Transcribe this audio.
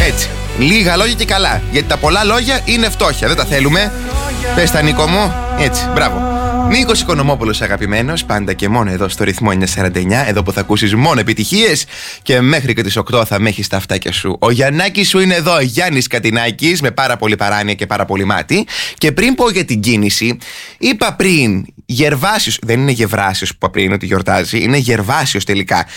Έτσι. Λίγα λόγια και καλά. Γιατί τα πολλά λόγια είναι φτώχεια. Δεν τα θέλουμε. Πες τα, Νίκο μου. Έτσι. Μπράβο. Νίκος Οικονομόπουλος, αγαπημένος, πάντα και μόνο εδώ στο ρυθμό 949, εδώ που θα ακούσεις μόνο επιτυχίες και μέχρι και τις 8 θα με έχεις τα αυτάκια σου. Ο Γιαννάκης σου είναι εδώ, Γιάννης Κατινάκης, με πάρα πολύ παράνοια και πάρα πολύ μάτι. Και πριν πω για την κίνηση, είπα πριν, Γερβάσιος, δεν είναι Γευράσιος που είπα πριν ότι γιορτάζει, είναι Γερβάσιος τελικά.